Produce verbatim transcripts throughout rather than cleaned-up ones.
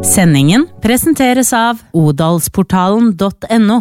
Sendingen presenteres av odalsportalen punktum no.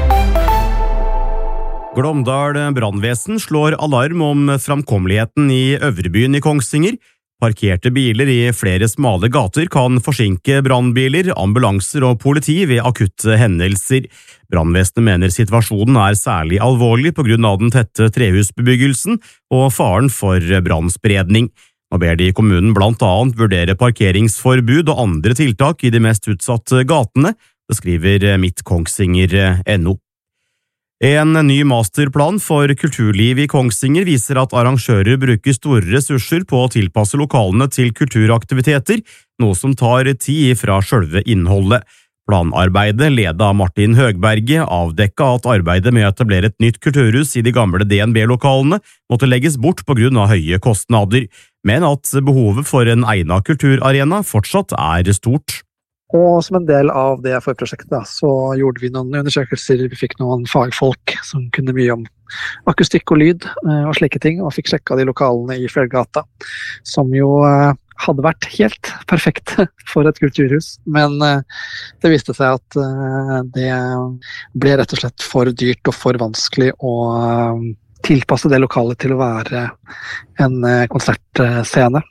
Glåmdal brannvesen slår alarm om framkommeligheten i Øvrebyen i Kongsvinger. Parkerte biler i flere smale gater kan forsinke brannbiler, ambulanser og politi ved akutte hendelser. Brannvesenet mener situasjonen er særlig alvorlig på grunn av den tette trehusbebyggelsen og faren for brannspredning. Nå ber de kommunen blant annet vurdere parkeringsforbud og andre tiltak i de mest utsatte gatene, beskriver Midt Kongsvinger punktum no. En ny masterplan for kulturliv i Kongsvinger viser at arrangører bruker store ressurser på å tilpasse lokalene til kulturaktiviteter, noe som tar tid fra selve innholdet. Planarbeidet, ledet av Martin Høgberget, avdekket at arbeidet med å etablere et nytt kulturhus i de gamle D N B-lokalene måtte legges bort på grunn av høye kostnader, men at behovet for en egnet kulturarena fortsatt er stort. Og som en del av det forprosjektet da, så gjorde vi noen undersøkelser, vi fikk noen fagfolk som kunne mye om akustikk og lyd og slike ting, og fikk sjekket de lokalene i Fjellgata, som jo hadde vært helt perfekt for et kulturhus, men det viste seg at det ble rett og slett for dyrt og for vanskelig å tilpasse det lokalet til å være en konsertscene.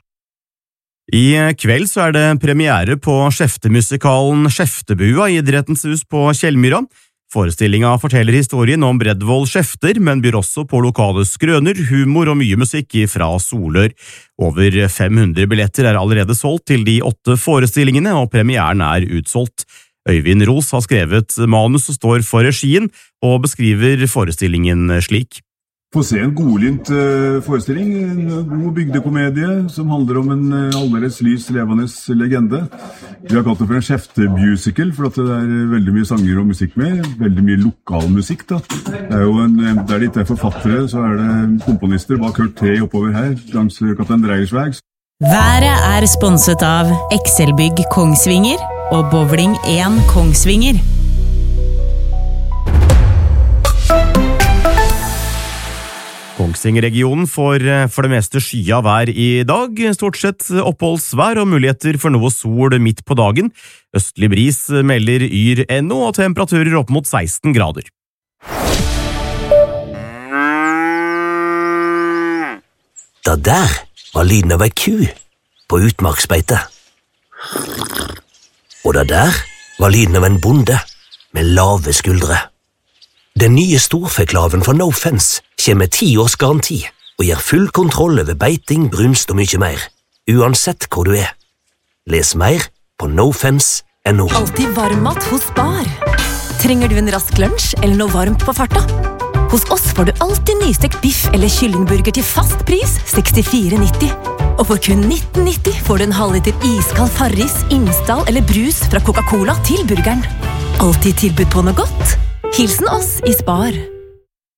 I kveld så er det premiere på Skjeftemusikalen Skjeftebua i Idrettens hus på Kjellmyra. Forestillingen forteller historien om Bredvold Skjefter, men byr også på lokale skrøner, humor og mye musikk fra Solør. Over fem hundre billetter er allerede solgt til de åtte forestillingene, og premieren er utsolgt. Øyvind Ros har skrevet manus og står for regien, og beskriver forestillingen slik. Få se en godlynt uh, forestilling, en god bygdekomedie som handler om en uh, aldeles lys, levende legende. Vi har kalt det for en Skjeftemusical, for at det er veldig mye sanger og musikk med, veldig mye lokal musikk da. Det er jo en, der det ikke er forfattere, så er det komponister bak Kurt T oppover her, langs Kaptein Dreiersveg. Været er sponset av Excelbygg Kongsvinger og Bowling én Kongsvinger. Kongsvinger-regionen får for det meste skya vær i dag, stort sett oppholdsvær og muligheter for noe sol midt på dagen. Østlig bris melder yr punktum no og temperaturer opp mot seksten grader. Da der var lyden av ei ku på utmarksbeite. Og da der var lyden av en bonde med lave skuldre. Den nye storfeklaven fra No Fence kommer med ti års garanti og gir full kontroll over beiting, brunst og mye mer, uansett hvor du er. Les mer på nofence punktum no. Alltid varmmat hos Spar. Trenger du en rask lunsj eller noe varmt på farta? Hos oss får du alltid nystekt biff eller kyllingburger til fast pris sekstifire nitti. Og for kun nitten nitti får du en halvliter iskald Farris, Imsdal eller brus fra Coca-Cola til burgeren. Alltid tilbud på noe godt. Hilsen oss i Spar.